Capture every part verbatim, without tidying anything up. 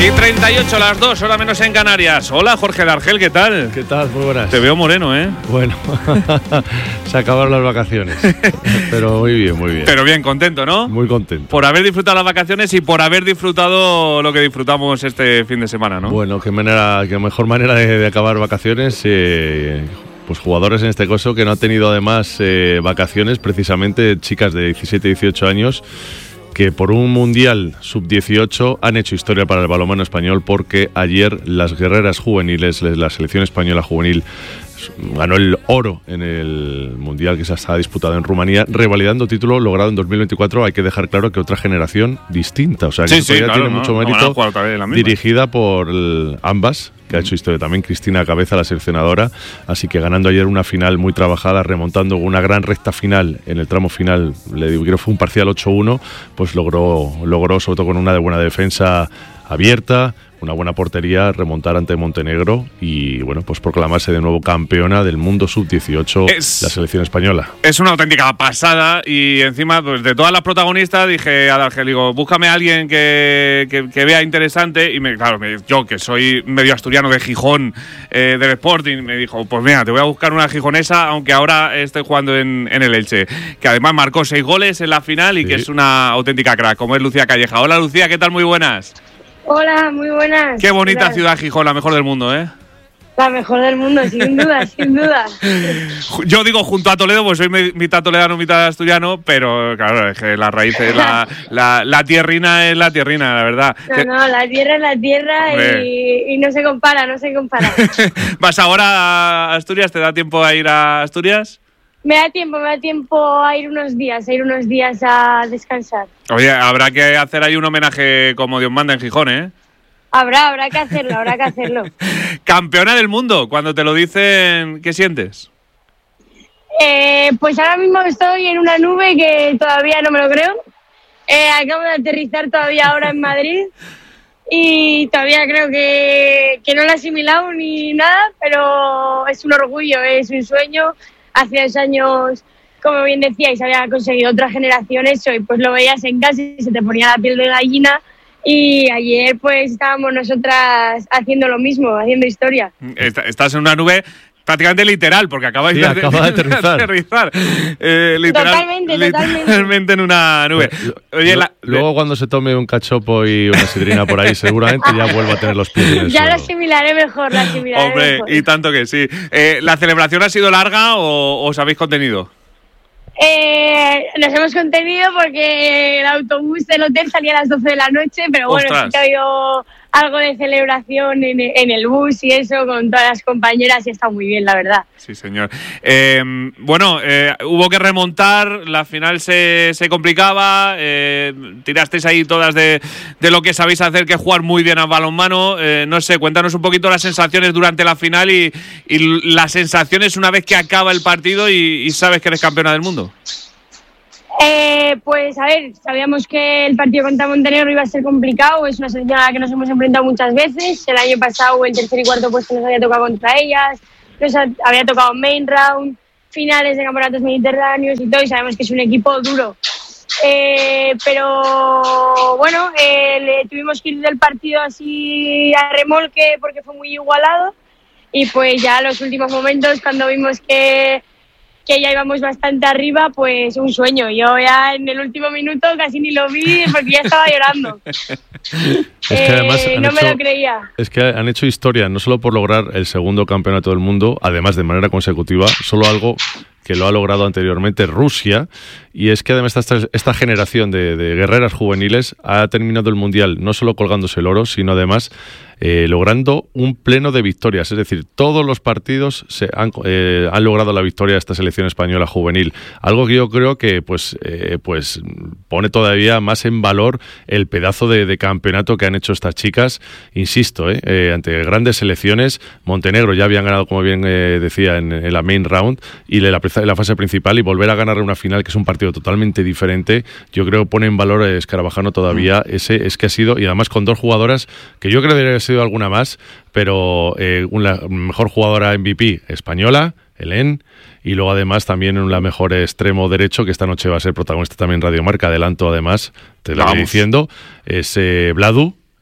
Y treinta y ocho, las dos, hora menos en Canarias. Hola, Jorge de Argel, ¿qué tal? ¿Qué tal? Muy buenas. Te veo moreno, ¿eh? Bueno, se acabaron las vacaciones. Pero muy bien, muy bien. Pero bien, contento, ¿no? Muy contento. Por haber disfrutado las vacaciones y por haber disfrutado lo que disfrutamos este fin de semana, ¿no? Bueno, qué manera, qué mejor manera de, de acabar vacaciones. Eh, pues jugadores en este caso que no han tenido además eh, vacaciones, precisamente chicas de diecisiete y dieciocho años, que por un Mundial sub dieciocho han hecho historia para el balonmano español, porque ayer las guerreras juveniles, la selección española juvenil, ganó el oro en el Mundial que se ha disputado en Rumanía, revalidando título logrado en dos mil veinticuatro. Hay que dejar claro que otra generación distinta, o sea que sí, sí, claro, tiene no, mucho no, mérito, no, dirigida por el, ambas, que ha hecho historia también, Cristina Cabeza, la seleccionadora, así que ganando ayer una final muy trabajada, remontando una gran recta final en el tramo final, le digo, creo que fue un parcial ocho uno, pues logró, logró sobre todo con una de buena defensa abierta, una buena portería, remontar ante Montenegro y, bueno, pues proclamarse de nuevo campeona del mundo sub dieciocho, es, la selección española. Es una auténtica pasada y encima, pues de todas las protagonistas, dije a Dargel, digo, búscame a alguien que, que, que vea interesante y, me, claro, me, yo que soy medio asturiano de Gijón, eh, del Sporting, me dijo, pues mira, te voy a buscar una gijonesa, aunque ahora estoy jugando en, en el Elche, que además marcó seis goles en la final y sí, que es una auténtica crack, como es Lucía Calleja. Hola Lucía, ¿qué tal? Muy buenas. Hola, muy buenas. Qué bonita Hola. Ciudad Gijón, la mejor del mundo, ¿eh? La mejor del mundo, sin duda, sin duda. Yo digo junto a Toledo, pues soy mitad toledano, mitad asturiano, pero claro, es que la raíz es la, la, la tierrina es la tierrina, la verdad. No, no, la tierra es la tierra y, y no se compara, no se compara. ¿Vas ahora a Asturias? ¿Te da tiempo a ir a Asturias? Me da tiempo, me da tiempo a ir unos días, a ir unos días a descansar. Oye, habrá que hacer ahí un homenaje como Dios manda en Gijón, ¿eh? Habrá, habrá que hacerlo, habrá que hacerlo. Campeona del mundo, cuando te lo dicen, ¿qué sientes? Eh, pues ahora mismo estoy en una nube que todavía no me lo creo. Eh, acabo de aterrizar todavía ahora en Madrid y todavía creo que, que no lo he asimilado ni nada, pero es un orgullo, es un sueño. Hace dos años, como bien decíais, había conseguido otra generación eso y pues lo veías en casa y se te ponía la piel de gallina. Y ayer pues estábamos nosotras haciendo lo mismo, haciendo historia. Estás en una nube prácticamente literal, porque acabáis sí, de, acaba de aterrizar. De aterrizar. Eh, literal, totalmente, literalmente totalmente. en una nube. Oye, la, luego cuando se tome un cachopo y una sidrina por ahí, seguramente ya vuelva a tener los pies en el Ya suelo. lo asimilaré mejor, lo asimilaré Hombre, mejor. y tanto que sí. Eh, ¿La celebración ha sido larga o os habéis contenido? Eh, nos hemos contenido porque el autobús del hotel salía a las doce de la noche, pero bueno, ¡ostras! sí que ha habido algo de celebración en, en el bus y eso con todas las compañeras y está muy bien, la verdad. Sí, señor. Eh, bueno, eh, hubo que remontar, la final se, se complicaba, eh, tirasteis ahí todas de, de lo que sabéis hacer, que es jugar muy bien al balonmano. Eh, no sé, cuéntanos un poquito las sensaciones durante la final y, y las sensaciones una vez que acaba el partido y, y sabes que eres campeona del mundo. Eh, pues a ver, sabíamos que el partido contra Montenegro iba a ser complicado, es una selección a la que nos hemos enfrentado muchas veces. El año pasado el tercer y cuarto puesto nos había tocado contra ellas, nos había tocado main round, finales de campeonatos mediterráneos y todo, y sabemos que es un equipo duro. Eh, pero bueno, eh, le tuvimos que ir del partido así a remolque porque fue muy igualado y pues ya los últimos momentos cuando vimos que que ya íbamos bastante arriba, pues un sueño. Yo ya en el último minuto casi ni lo vi porque ya estaba llorando. Es que además eh, han no hecho, me lo creía. Es que han hecho historia, no solo por lograr el segundo campeonato del mundo, además de manera consecutiva, solo algo que lo ha logrado anteriormente Rusia, y es que además esta, esta generación de, de guerreras juveniles ha terminado el Mundial no solo colgándose el oro, sino además eh, logrando un pleno de victorias, es decir, todos los partidos se han, eh, han logrado la victoria de esta selección española juvenil, algo que yo creo que pues, eh, pues pone todavía más en valor el pedazo de, de campeonato que han hecho estas chicas, insisto, eh, eh, ante grandes selecciones. Montenegro ya habían ganado, como bien eh, decía, en, en la main round y en la, en la fase principal, y volver a ganar una final que es un partido totalmente diferente, yo creo que pone en valor a Escarabajano todavía ese, es que ha sido, y además con dos jugadoras que yo creo que debería haber sido alguna más, pero eh, una mejor jugadora M V P española, Helen, y luego además también en la mejor extremo derecho, que esta noche va a ser protagonista también en Radio Marca, adelanto además, te lo voy diciendo, es eh, Bladu,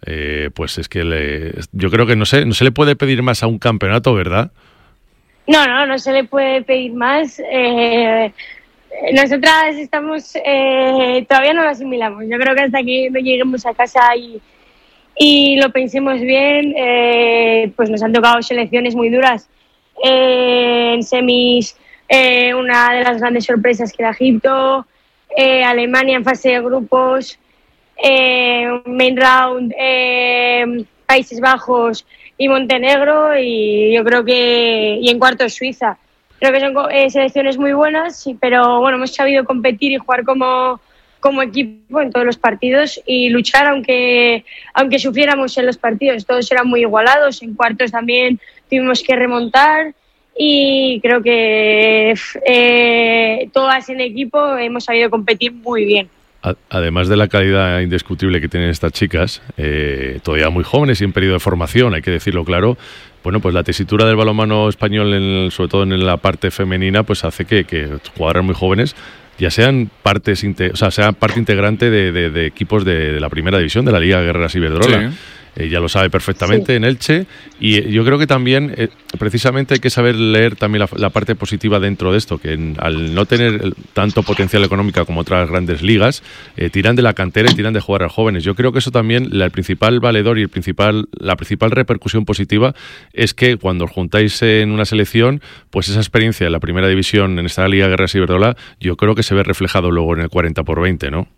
eh, pues es que le, yo creo que no sé, no se le puede pedir más a un campeonato, ¿verdad? No, no, no se le puede pedir más. Eh, nosotras estamos, eh, todavía no lo asimilamos. Yo creo que hasta que no lleguemos a casa y, y lo pensemos bien, eh, pues nos han tocado selecciones muy duras. Eh, en semis, eh, una de las grandes sorpresas que era Egipto, eh, Alemania en fase de grupos, eh, main round, eh, Países Bajos y Montenegro, y yo creo que y en cuartos Suiza. Creo que son eh, selecciones muy buenas, sí, pero bueno, hemos sabido competir y jugar como, como equipo en todos los partidos y luchar aunque aunque sufriéramos en los partidos. Todos eran muy igualados, en cuartos también tuvimos que remontar y creo que eh, todas en equipo hemos sabido competir muy bien. Además de la calidad indiscutible que tienen estas chicas, eh, todavía muy jóvenes y en periodo de formación, hay que decirlo claro, bueno, pues la tesitura del balonmano español, en el, sobre todo en la parte femenina, pues hace que, que jugadoras muy jóvenes ya sean partes, o sea, sean parte integrante de, de, de equipos de, de la primera división de la Liga Guerreras Iberdrola. Sí. Eh, ya lo sabe perfectamente, sí. En Elche, y eh, yo creo que también eh, precisamente hay que saber leer también la, la parte positiva dentro de esto, que en, al no tener tanto potencial económico como otras grandes ligas, eh, tiran de la cantera y tiran de jugar a jóvenes. Yo creo que eso también, la, el principal valedor y el principal, la principal repercusión positiva es que cuando os juntáis en una selección, pues esa experiencia en la primera división en esta Liga Guerreras Iberdrola, yo creo que se ve reflejado luego en el cuarenta por veinte, ¿no?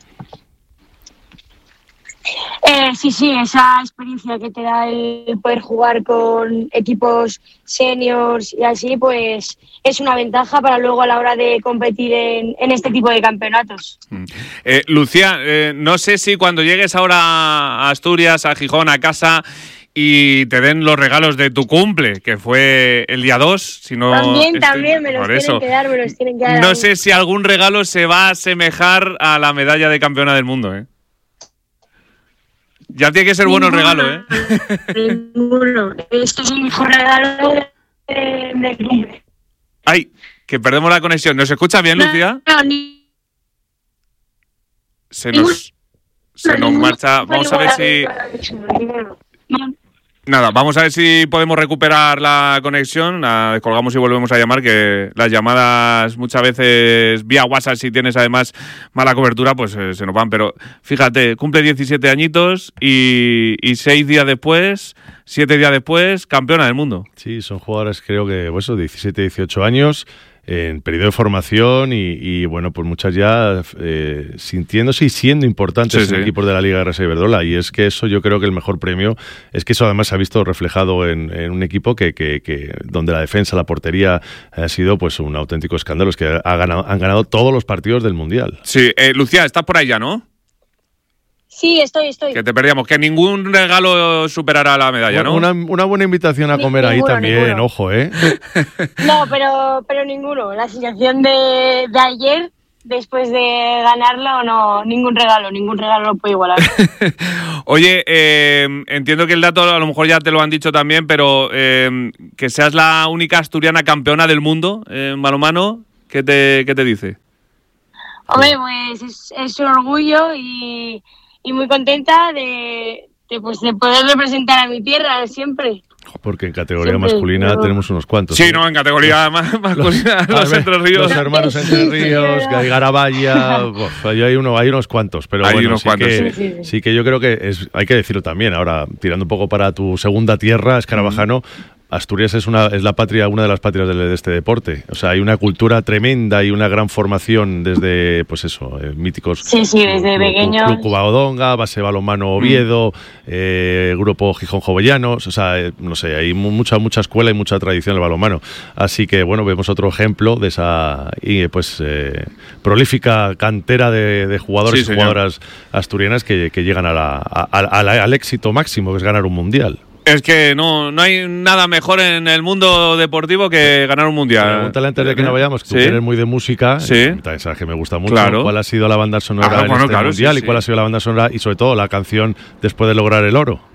Eh, sí, sí, esa experiencia que te da el poder jugar con equipos seniors y así, pues es una ventaja para luego a la hora de competir en, en este tipo de campeonatos. Eh, Lucía, eh, no sé si cuando llegues ahora a Asturias, a Gijón, a casa, y te den los regalos de tu cumple, que fue el día dos, si no... También, estoy... también, me los tienen eso. que dar, me los tienen que dar. No aún. sé si algún regalo se va a asemejar a la medalla de campeona del mundo, ¿eh? Ya tiene que ser bueno el regalo, ¿eh? Ninguno. Esto es el mejor regalo de, de cumple. Ay, que perdemos la conexión. ¿Nos escucha bien, no, Lucía? No, ni... Se nos, se nos marcha. Vamos a ver si... Nada, vamos a ver si podemos recuperar la conexión. La descolgamos y volvemos a llamar, que las llamadas muchas veces vía WhatsApp, si tienes además mala cobertura, pues eh, se nos van. Pero fíjate, cumple diecisiete añitos y, y seis días después, siete días después, campeona del mundo. Sí, son jugadoras creo que, pues eso, diecisiete, dieciocho años, en periodo de formación y, y bueno, pues muchas ya eh, sintiéndose y siendo importantes sí, en sí. equipos de la Liga Guerreras Iberdrola, y es que eso yo creo que el mejor premio es que eso además se ha visto reflejado en, en un equipo que, que, que donde la defensa, la portería ha sido pues un auténtico escándalo, es que ha ganado, han ganado todos los partidos del Mundial. Sí, eh, Lucía, estás por ahí ya, ¿no? Sí, estoy, estoy. Que te perdíamos, que ningún regalo superará la medalla, ¿no? Una, una buena invitación a comer Ni, ahí ninguno, también, ninguno. Ojo, ¿eh? No, pero, pero ninguno. La sensación de, de ayer, después de ganarlo, no, ningún regalo, ningún regalo lo puede igualar. Oye, eh, entiendo que el dato a lo mejor ya te lo han dicho también, pero eh, que seas la única asturiana campeona del mundo en balonmano, ¿qué te, qué te dice? Hombre, pues es, es un orgullo y... Y muy contenta de, de, pues, de poder representar a mi tierra siempre. Porque en categoría siempre, masculina pero... tenemos unos cuantos. Sí, ¿sí? No, en categoría los, masculina, los, los Entre Ríos. Los hermanos Entre Ríos, Garabaya, uf, hay, uno, hay unos cuantos. Pero hay bueno, unos sí, cuantos. Que, sí, sí. sí que yo creo que es, hay que decirlo también. Ahora, tirando un poco para tu segunda tierra, Escarabajano, mm. Asturias es una es la patria, una de las patrias de, de este deporte. O sea, hay una cultura tremenda y una gran formación desde, pues eso, eh, míticos. Sí, sí, desde pequeños. Club Covadonga, Base Balonmano Oviedo, mm. eh, Grupo Gijón Jovellanos. O sea, eh, no sé, hay mucha mucha escuela y mucha tradición del balonmano. Así que bueno, vemos otro ejemplo de esa y pues eh, prolífica cantera de, de jugadores sí, y jugadoras asturianas que, que llegan a la, a, a, a la, al éxito máximo, que es ganar un mundial. Es que no, no hay nada mejor en el mundo deportivo que ganar un mundial. Pregúntale antes de que nos vayamos, que ¿Sí? tú eres muy de música, sí. también sabes que me gusta mucho, claro. ¿Cuál ha sido la banda sonora ah, en bueno, este claro, mundial sí, y sí. cuál ha sido la banda sonora y sobre todo la canción después de lograr el oro?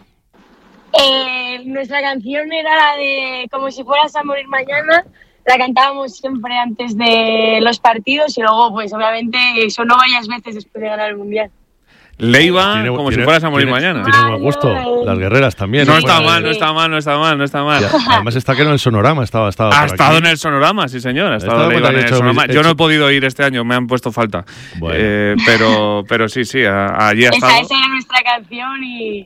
Eh, nuestra canción era la de Como si fueras a morir mañana. La cantábamos siempre antes de los partidos y luego, pues obviamente, sonó varias veces después de ganar el mundial. Leiva, Tiene- como tiene- si fueras a morir tiene- mañana. Tiene buen gusto. Las guerreras también. No ¿eh? está Bueno, mal, no está mal, no está mal, no está mal, no está mal. ya, además está que en el sonorama estaba. estaba Ha por estado aquí. en el sonorama, sí señor. Ha estado estado Leiva en el hecho- sonorama. Yo no hecho- he podido ir este año, me han puesto falta. Bueno. Eh, pero, pero sí, sí, a- allí ha Esa, estado. esa era nuestra canción y,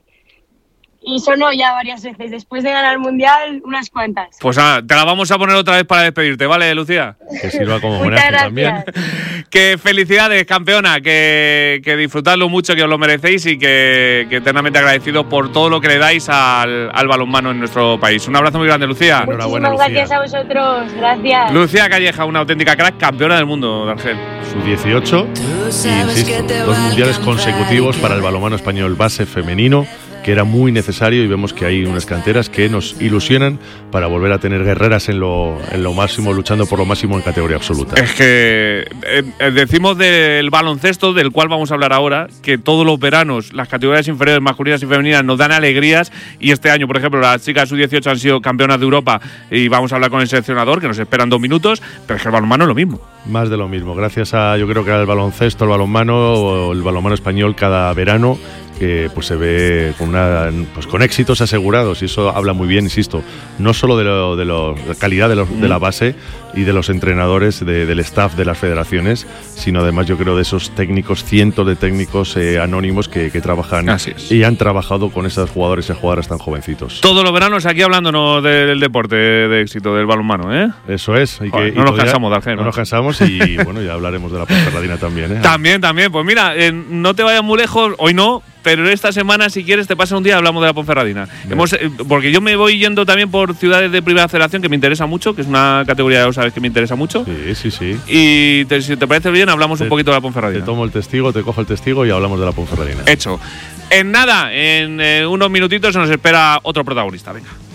y sonó ya varias veces. Después de ganar el Mundial, unas cuantas. Pues ah, te la vamos a poner otra vez para despedirte, ¿vale, Lucía? Que sirva como Muchas homenaje gracias. también. Que felicidades, campeona, que, que disfrutadlo mucho, que os lo merecéis y que, que eternamente agradecidos por todo lo que le dais al, al balonmano en nuestro país. Un abrazo muy grande, Lucía. Enhorabuena, Muchísimas Lucía. gracias a vosotros. Gracias. Lucía Calleja, una auténtica crack, campeona del mundo de Argel. Su dieciocho y, insisto, dos mundiales consecutivos para el balonmano español base femenino, que era muy necesario, y vemos que hay unas canteras que nos ilusionan para volver a tener guerreras en lo, en lo máximo, luchando por lo máximo en categoría absoluta. Es que eh, eh, decimos del baloncesto, del cual vamos a hablar ahora, que todos los veranos las categorías inferiores masculinas y femeninas nos dan alegrías, y este año, por ejemplo, las chicas sub dieciocho han sido campeonas de Europa y vamos a hablar con el seleccionador, que nos esperan dos minutos, pero es que el balonmano es lo mismo. Más de lo mismo, gracias a, yo creo que al baloncesto, al balonmano, o el balonmano español cada verano, que pues se ve con una pues con éxitos asegurados, y eso habla muy bien, insisto, no solo de, lo, de lo, la calidad de, los, de la base y de los entrenadores, de, del staff de las federaciones, sino además yo creo de esos técnicos, cientos de técnicos eh, anónimos que, que trabajan Así es. y han trabajado con esos jugadores y jugadoras tan jovencitos. Todos los veranos aquí hablándonos del deporte de éxito, del balonmano, ¿eh? Eso es. Y Joder, que, no y nos todavía- cansamos de Argel, No ¿no? nos cansamos y bueno, ya hablaremos de la Ponferradina también, ¿eh? También, también. Pues mira, eh, no te vayas muy lejos, hoy no, pero esta semana, si quieres, te pasa un día y hablamos de la Ponferradina. Hemos, eh, porque yo me voy yendo también por ciudades de primera federación, que me interesa mucho, que es una categoría, ya lo sabes, que me interesa mucho. Sí, sí, sí. Y te- si te parece bien, hablamos Te- un poquito de la Te Ponferradina. tomo el testigo, te cojo el testigo y hablamos de la Ponferradina. Hecho. En nada, en eh, unos minutitos nos espera otro protagonista. Venga.